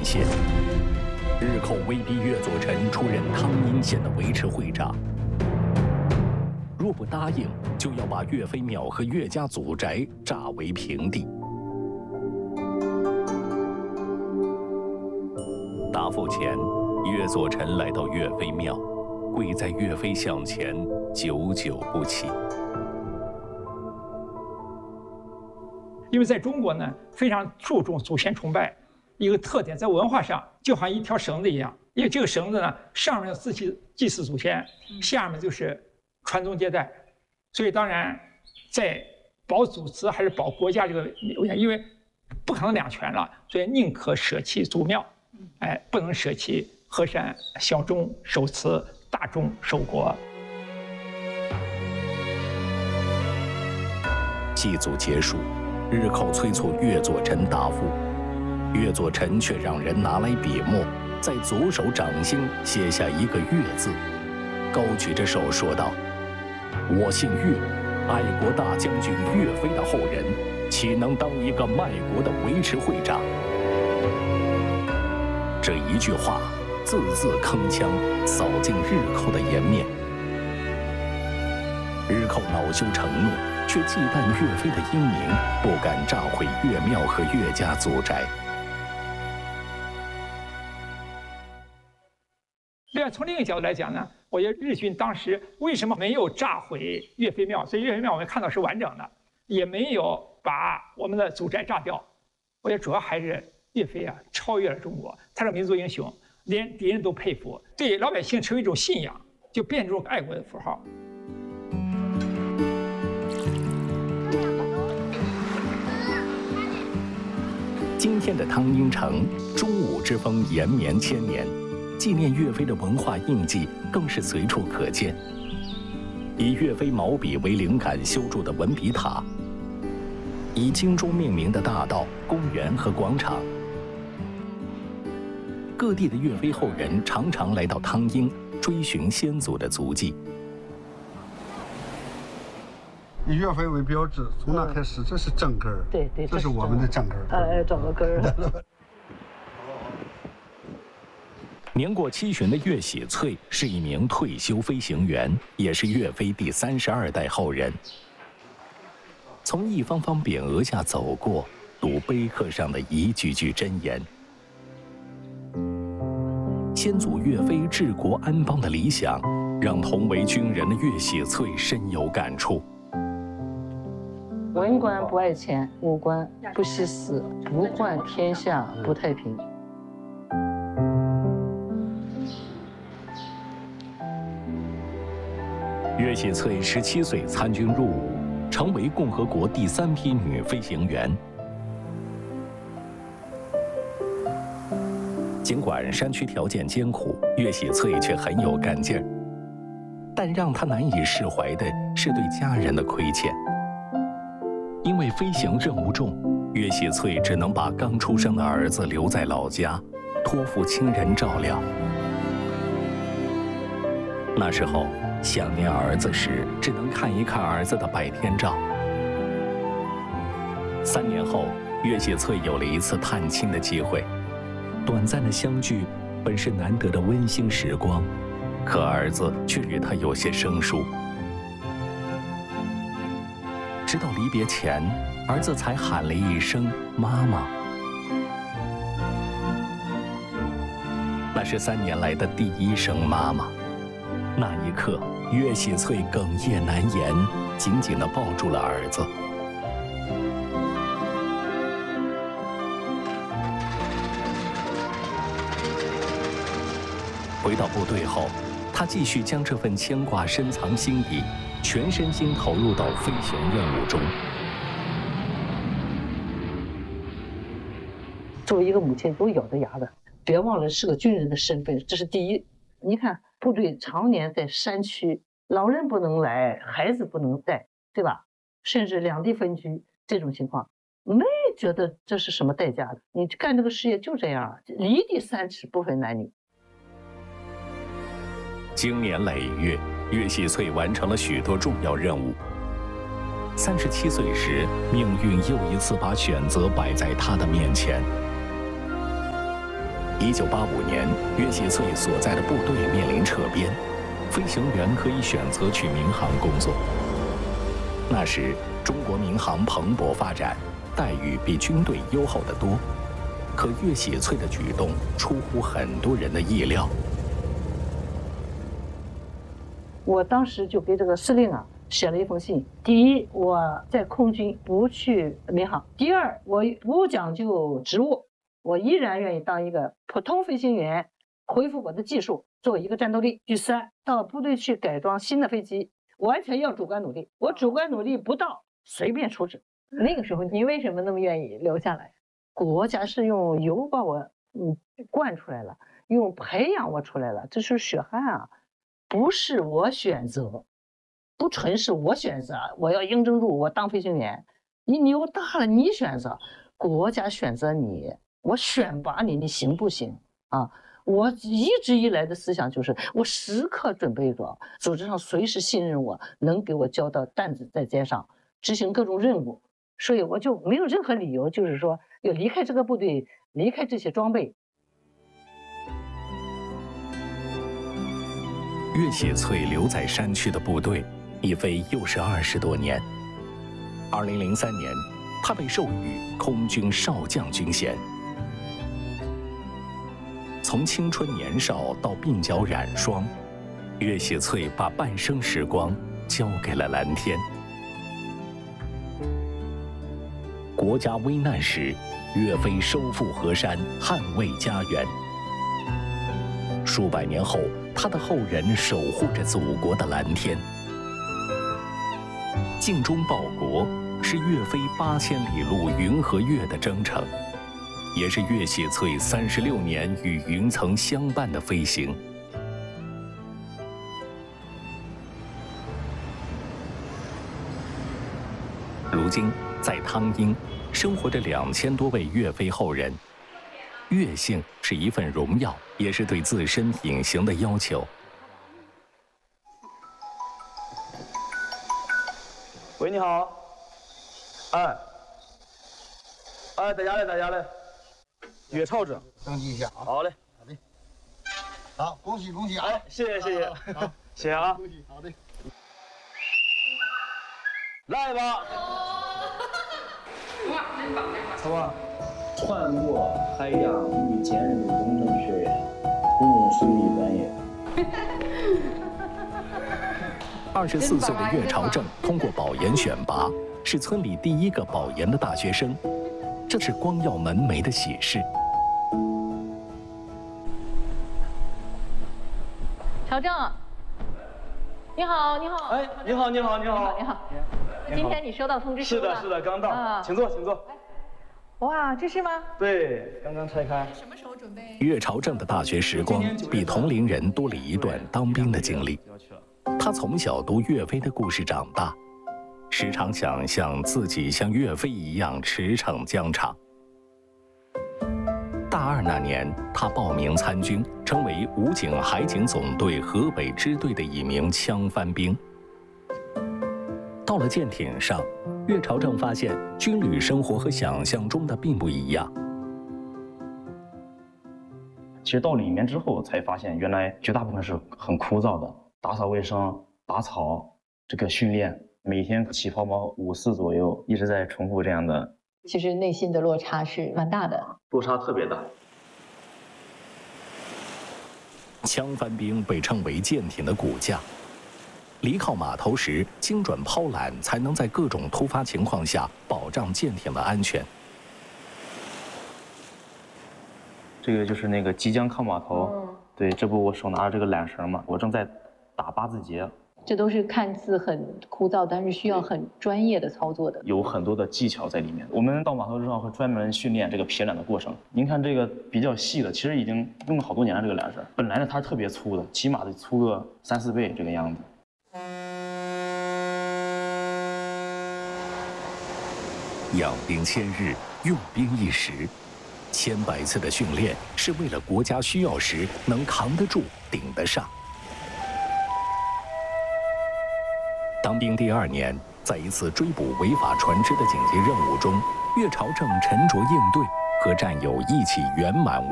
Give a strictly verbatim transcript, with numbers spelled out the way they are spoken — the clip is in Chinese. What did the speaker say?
县。日寇威逼岳佐臣出任汤阴县的维持会长，若不答应，就要把岳飞庙和岳家祖宅炸为平地。答复前，岳佐臣来到岳飞庙，跪在岳飞像前，久久不起。 因为在中国呢，非常注重祖先崇拜，一个特点在文化上就好像一条绳子一样，因为这个绳子呢，上面自祭祭祀祖先，下面就是传宗接代，所以当然在保祖祠还是保国家这个，因为不可能两全了，所以宁可舍弃祖庙，哎，不能舍弃河山小忠守祠，大忠守国。 祭祖结束，日寇催促岳佐臣答复，岳佐臣却让人拿来笔墨，在左手掌心写下一个岳字，高举着手说道：“我姓岳，爱国大将军岳飞的后人，岂能当一个卖国的维持会长？”这一句话字字铿锵，扫进日寇的颜面。日寇恼羞成怒，却忌惮岳飞的英名，不敢炸毁岳庙和岳家祖宅。 另外，从另一个角度来讲呢，我觉得日军当时为什么没有炸毁岳飞庙？所以岳飞庙我们看到是完整的，也没有把我们的祖宅炸掉。我觉得主要还是岳飞啊超越了中国，他是民族英雄，连敌人都佩服，对老百姓成为一种信仰，就变成爱国的符号。 今天的汤阴城，忠武之风延绵千年，纪念岳飞的文化印记更是随处可见。以岳飞毛笔为灵感修筑的文笔塔，以京中命名的大道、公园和广场，各地的岳飞后人常常来到汤阴，追寻先祖的足迹。 以岳飞为标志，从那开始，这是正根儿。 对对， 这是我们的正根儿。 哎，找个根儿。 年过七旬的岳喜翠是一名退休飞行员，也是岳飞第三十二代后人。从一方方匾额下走过，读碑刻上的一句句箴言。先祖岳飞治国安邦的理想，让同为军人的岳喜翠深有感触。 文官不爱钱，武官不惜死，不患天下不太平。 岳喜翠十七岁参军入伍，成为共和国第三批女飞行员。尽管山区条件艰苦，岳喜翠却很有干劲儿。但让她难以释怀的是对家人的亏欠。因为飞行任务重，岳喜翠只能把刚出生的儿子留在老家，托付亲人照料。那时候想念儿子时，只能看一看儿子的百天照。三年后，岳喜翠有了一次探亲的机会，短暂的相聚本是难得的温馨时光，可儿子却与他有些生疏。直到离别前，儿子才喊了一声“妈妈”。那是三年来的第一声“妈妈”。那一刻，岳喜翠哽咽难言，紧紧地抱住了儿子。回到部队后，他继续将这份牵挂深藏心底，全身心投入到飞行任务中。 作为一个母亲，都咬着牙的，别忘了是个军人的身份，这是第一。你看，部队常年在山区，老人不能来，孩子不能带，对吧？甚至两地分居这种情况，没觉得这是什么代价的。你干这个事业就这样，离地三尺不分男女。 经年累月，岳喜翠完成了许多重要任务。三十七岁时，命运又一次把选择摆在他的面前。 一九八五年，岳写翠所在的部队面临撤编，飞行员可以选择去民航工作。那时，中国民航蓬勃发展，待遇比军队优厚得多。可岳写翠的举动出乎很多人的意料。 我当时就给这个司令啊写了一封信：第一，我在空军不去民航；第二，我不讲究职务，我依然愿意当一个普通飞行员，恢复我的技术，做一个战斗力。第三，到部队去改装新的飞机，完全要主观努力，我主观努力不到，随便处置。 那个时候您为什么那么愿意留下来？ 国家是用油把我嗯灌出来了，用培养我出来了，这是血汗啊，不是我选择，不纯是我选择，我要应征入我当飞行员，你牛大了你选择，国家选择你，我选拔你，你行不行啊？我一直以来的思想就是，我时刻准备着，组织上随时信任我，能给我交到担子在肩上，执行各种任务，所以我就没有任何理由，就是说要离开这个部队，离开这些装备。 岳写翠留在山区的部队，已飞又是二十多年。二零零三年，他被授予空军少将军衔。从青春年少到鬓角染霜，岳写翠把半生时光交给了蓝天。国家危难时，岳飞收复河山，捍卫家园。数百年后，他的后人守护着祖国的蓝天。尽忠报国是岳飞八千里路云和月的征程，也是岳写翠三十六年与云层相伴的飞行。如今，在汤阴生活着两千多位岳飞后人。岳姓是一份荣耀，也是对自身隐形的要求。 喂，你好。哎，哎，在家嘞，在家嘞。岳朝正， 登记一下啊。 好嘞， 好的。好，恭喜恭喜啊！ 哎，谢谢谢谢， 好， 谢谢啊。 恭喜，好的。 来吧。好吧。穿过海洋与坚韧工程学院，不用水利专业。 二十四岁的岳朝正通过保研选拔，是村里第一个保研的大学生，这是光耀门楣的喜事。 朝正，你好，你好。 哎，你好，你好，你好， 你好。今天你收到通知书了？ 是的，是的，刚到。啊、请坐，请坐。 哇，这是吗？ 对，刚刚拆开。 什么时候准备？ 岳朝正的大学时光比同龄人多了一段当兵的经历。他从小读岳飞的故事长大，时常想象自己像岳飞一样驰骋疆场。大二那年，他报名参军，成为武警海警总队河北支队的一名枪翻兵。到了舰艇上，岳朝正发现军旅生活和想象中的并不一样。 其实到里面之后才发现，原来绝大部分是很枯燥的，打扫卫生、打草，这个训练，每天起跑跑五次左右，一直在重复这样的。 其实内心的落差是蛮大的， 落差特别大。 枪翻兵被称为舰艇的骨架。离靠码头时，精准抛缆才能在各种突发情况下保障舰艇的安全。 这个就是那个即将靠码头，嗯、对，这不我手拿着这个缆绳嘛，我正在打八字结。 这都是看似很枯燥，但是需要很专业的操作的， 有很多的技巧在里面。我们到码头之后会专门训练这个撇缆的过程。您看这个比较细的，其实已经用了好多年了。这个缆绳本来呢它是特别粗的，起码得粗个三四倍这个样子。 养兵千日，用兵一时，千百次的训练是为了国家需要时能扛得住、顶得上。当兵第二年，在一次追捕违法船只的紧急任务中，岳朝正沉着应对，和战友一起圆满